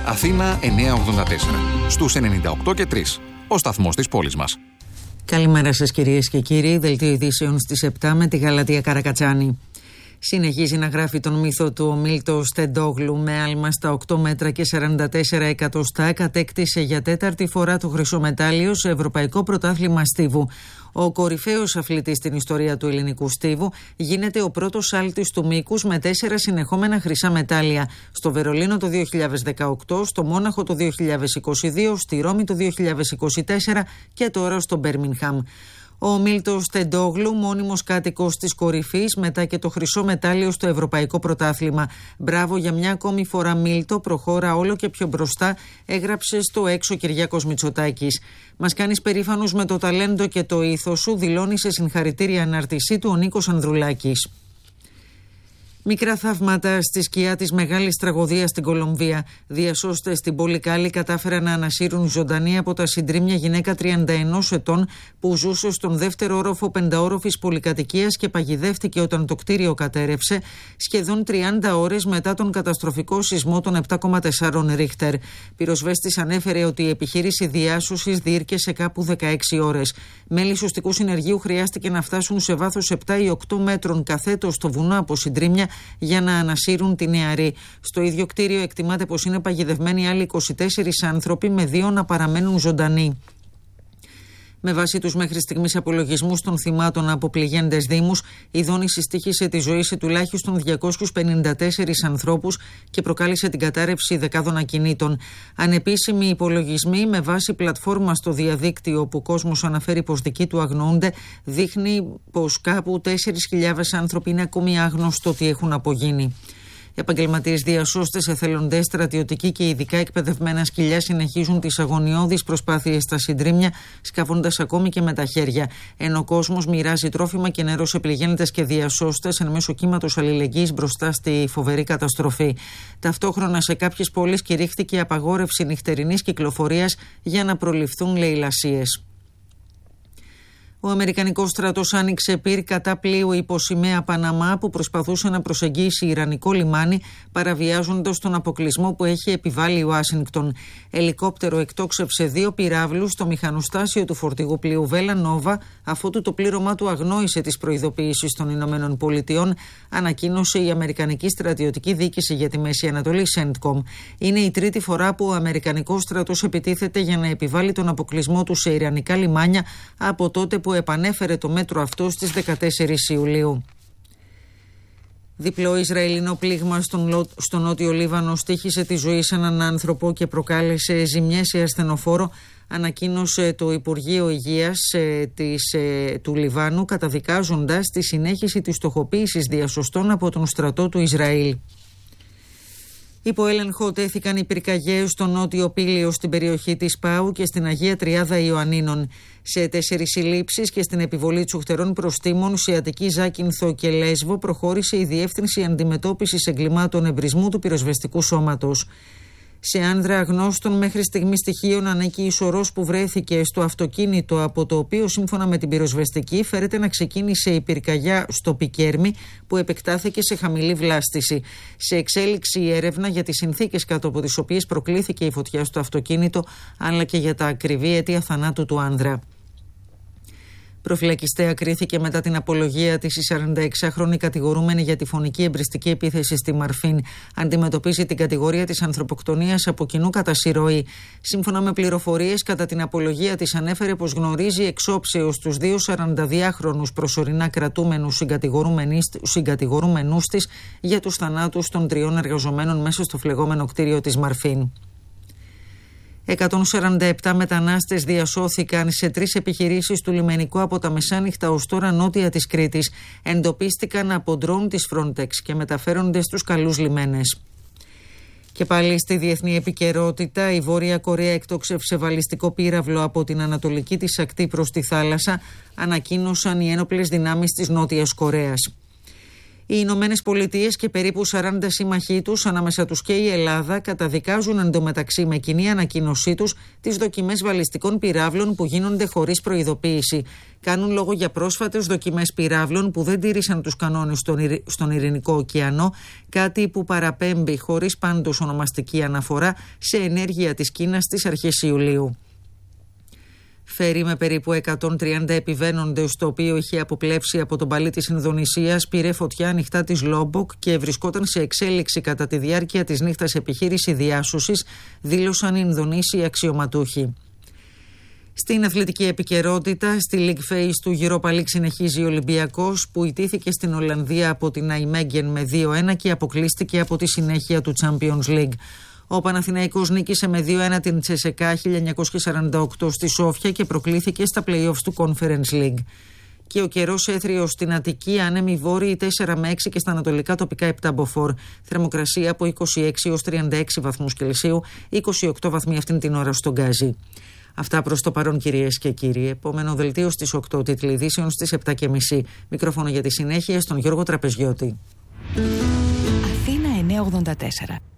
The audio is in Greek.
Αθήνα 984. Στους 98 και 3. Ο σταθμός της πόλης μας. Καλημέρα σας κυρίες και κύριοι. Δελτίο ειδήσεων στις 7 με τη Γαλατεία Καρακατσάνη. Συνεχίζει να γράφει τον μύθο του ο Μίλτος Τεντόγλου με άλμα στα 8 μέτρα και 44 εκατοστά. Κατέκτησε για τέταρτη φορά το χρυσό μετάλλιο σε Ευρωπαϊκό Πρωτάθλημα Στίβου. Ο κορυφαίος αθλητής στην ιστορία του ελληνικού στίβου γίνεται ο πρώτος άλτης του μήκους με 4 συνεχόμενα χρυσά μετάλλια. Στο Βερολίνο το 2018, στο Μόναχο το 2022, στη Ρώμη το 2024 και τώρα στο Μπέρμιγχαμ. Ο Μίλτος Τεντόγλου, μόνιμος κάτοικος της κορυφής, μετά και το χρυσό μετάλλιο στο Ευρωπαϊκό Πρωτάθλημα. Μπράβο για μια ακόμη φορά, Μίλτο, προχώρα όλο και πιο μπροστά, έγραψε στο έξω Κυριάκος Μητσοτάκης. Μας κάνεις περήφανους με το ταλέντο και το ήθος σου, δηλώνει σε συγχαρητήρια ανάρτησή του ο Νίκος Ανδρουλάκης. Μικρά θαύματα στη σκιά της μεγάλης τραγωδίας στην Κολομβία. Διασώστες στην πόλη Κάλι κατάφεραν να ανασύρουν ζωντανή από τα συντρίμμια γυναίκα 31 ετών που ζούσε στον δεύτερο όροφο πενταόροφης πολυκατοικίας και παγιδεύτηκε όταν το κτίριο κατέρευσε σχεδόν 30 ώρες μετά τον καταστροφικό σεισμό των 7,4 Ρίχτερ. Πυροσβέστης ανέφερε ότι η επιχείρηση διάσωσης διήρκεσε κάπου 16 ώρες. Μέλη σωστικού συνεργείου χρειάστηκε να φτάσουν σε βάθος 7 ή 8 μέτρων καθέτος στο βουνό από συντρίμμια για να ανασύρουν τη νεαρή. Στο ίδιο κτίριο εκτιμάται πως είναι παγιδευμένοι άλλοι 24 άνθρωποι, με 2 να παραμένουν ζωντανοί. Με βάση τους μέχρι στιγμής απολογισμούς των θυμάτων από πληγέντες δήμους, η δόνηση στοίχησε τη ζωή σε τουλάχιστον 254 ανθρώπους και προκάλεσε την κατάρρευση δεκάδων ακινήτων. Ανεπίσημοι υπολογισμοί με βάση πλατφόρμα στο διαδίκτυο όπου ο κόσμος αναφέρει πως δικοί του αγνοούνται, δείχνει πως κάπου 4.000 άνθρωποι είναι ακόμη άγνωστο τι έχουν απογίνει. Οι επαγγελματίες διασώστες, εθελοντές, στρατιωτικοί και ειδικά εκπαιδευμένα σκυλιά συνεχίζουν τις αγωνιώδεις προσπάθειες στα συντρίμμια, σκαβώντας ακόμη και με τα χέρια. Ενώ ο κόσμος μοιράζει τρόφιμα και νερό σε πληγέντες και διασώστες εν μέσω κύματος αλληλεγγύης μπροστά στη φοβερή καταστροφή. Ταυτόχρονα σε κάποιες πόλεις κηρύχθηκε απαγόρευση νυχτερινής κυκλοφορίας για να προληφθούν λαιλασίες. Ο Αμερικανικός στρατός άνοιξε πυρ κατά πλοίου υπό σημαία Παναμά που προσπαθούσε να προσεγγίσει ιρανικό λιμάνι, παραβιάζοντας τον αποκλεισμό που έχει επιβάλει η Ουάσιγκτον. Ελικόπτερο εκτόξευσε 2 πυράβλους στο μηχανοστάσιο του φορτηγού πλοίου Βέλα Νόβα, αφότου το πλήρωμά του αγνόησε τις προειδοποιήσεις των Ηνωμένων Πολιτειών, ανακοίνωσε η Αμερικανική Στρατιωτική Διοίκηση για τη Μέση Ανατολή, CENTCOM. Είναι η τρίτη φορά που ο Αμερικανικός στρατός επιτίθεται για να επιβάλει τον αποκλεισμό του σε ιρανικά λιμάνια από τότε που επανέφερε το μέτρο αυτό στις 14 Ιουλίου. Διπλό Ισραηλινό πλήγμα στο νότιο Λίβανο στοίχισε τη ζωή σε έναν άνθρωπο και προκάλεσε ζημιές σε ασθενοφόρο, ανακοίνωσε το Υπουργείο Υγείας του Λιβάνου, καταδικάζοντας τη συνέχιση της στοχοποίησης διασωστών από τον στρατό του Ισραήλ. Υπό έλεγχο τέθηκαν οι πυρκαγιές στο νότιο Πήλιο στην περιοχή της Πάου και στην Αγία Τριάδα Ιωαννίνων. Σε 4 συλλήψεις και στην επιβολή τσουχτερών προστίμων σε Αττική, Ζάκυνθο και Λέσβο προχώρησε η Διεύθυνση Αντιμετώπισης Εγκλημάτων Εμπρισμού του Πυροσβεστικού Σώματος. Σε άνδρα αγνώστων μέχρι στιγμή στοιχείων ανήκει η σωρός που βρέθηκε στο αυτοκίνητο, από το οποίο σύμφωνα με την πυροσβεστική φέρεται να ξεκίνησε η πυρκαγιά στο Πικέρμι που επεκτάθηκε σε χαμηλή βλάστηση. Σε εξέλιξη η έρευνα για τις συνθήκες κάτω από τις οποίες προκλήθηκε η φωτιά στο αυτοκίνητο, αλλά και για τα ακριβή αίτια θανάτου του άνδρα. Προφυλακιστέα κρίθηκε μετά την απολογία της η 46χρονη κατηγορούμενη για τη φωνική εμπριστική επίθεση στη Μαρφίν. Αντιμετωπίζει την κατηγορία της ανθρωποκτονίας από κοινού κατά συρροή. Σύμφωνα με πληροφορίες, κατά την απολογία της ανέφερε πως γνωρίζει εξόψεως τους 2 42χρονους προσωρινά κρατούμενους συγκατηγορούμενους της για τους θανάτους των 3 εργαζομένων μέσα στο φλεγόμενο κτίριο της Μαρφίν. 147 μετανάστες διασώθηκαν σε 3 επιχειρήσεις του λιμενικού από τα μεσάνυχτα ως τώρα νότια της Κρήτης. Εντοπίστηκαν από ντρόουν της Frontex και μεταφέρονται στους καλούς λιμένες. Και πάλι στη διεθνή επικαιρότητα, η Βόρεια Κορέα εκτόξευσε βαλιστικό πύραυλο από την ανατολική της ακτή προς τη θάλασσα, ανακοίνωσαν οι ένοπλες δυνάμεις της Νότιας Κορέας. Οι Ηνωμένες Πολιτείες και περίπου 40 σύμμαχοί τους, ανάμεσα τους και η Ελλάδα, καταδικάζουν εντωμεταξύ με κοινή ανακοίνωσή τους τις δοκιμές βαλιστικών πυράβλων που γίνονται χωρίς προειδοποίηση. Κάνουν λόγο για πρόσφατες δοκιμές πυράβλων που δεν τήρησαν τους κανόνες στον Ειρηνικό ωκεανό, κάτι που παραπέμπει, χωρίς πάντως ονομαστική αναφορά, σε ενέργεια της Κίνας στις αρχές Ιουλίου. Φέρει με περίπου 130 επιβαίνοντες, το οποίο είχε αποπλέψει από τον παλί της Ινδονησίας, πήρε φωτιά ανοιχτά της Λόμποκ και βρισκόταν σε εξέλιξη κατά τη διάρκεια της νύχτας επιχείρηση διάσωσης, δήλωσαν οι Ινδονήσιοι αξιωματούχοι. Στην αθλητική επικαιρότητα, στη League Phase του Europa League συνεχίζει ο Ολυμπιακός, που ητήθηκε στην Ολλανδία από την Ναϊμέγγεν με 2-1 και αποκλείστηκε από τη συνέχεια του Champions League. Ο Παναθηναϊκός νίκησε με 2-1 την Τσεσεκά 1948 στη Σόφια και προκλήθηκε στα play-offs του Conference League. Και ο καιρός έθριο στην Αττική, άνεμοι βόρειοι 4 με 6 και στα ανατολικά τοπικά 7 μποφόρ. Θερμοκρασία από 26 έως 36 βαθμούς Κελσίου, 28 βαθμοί αυτήν την ώρα στον Γκάζι. Αυτά προς το παρόν, κυρίες και κύριοι. Επόμενο δελτίο στις 8, τίτλοι ειδήσεων στις 7.30. Μικρόφωνο για τη συνέχεια στον Γιώργο Τραπεζιώτη. Αθήνα 984.